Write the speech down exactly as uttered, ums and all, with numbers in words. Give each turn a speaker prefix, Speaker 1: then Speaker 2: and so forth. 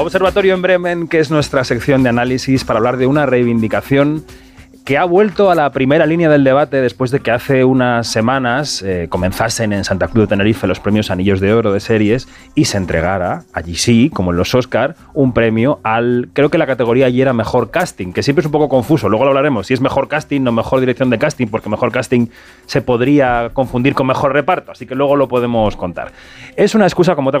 Speaker 1: Observatorio en Bremen, que es nuestra sección de análisis para hablar de una reivindicación que ha vuelto a la primera línea del debate después de que hace unas semanas eh, comenzasen en Santa Cruz de Tenerife los premios Anillos de Oro de series y se entregara, allí sí, como en los Oscar, un premio al, creo que la categoría allí era mejor casting, que siempre es un poco confuso, luego lo hablaremos, si es mejor casting, no mejor dirección de casting, porque mejor casting se podría confundir con mejor reparto, así que luego lo podemos contar. Es una excusa como otra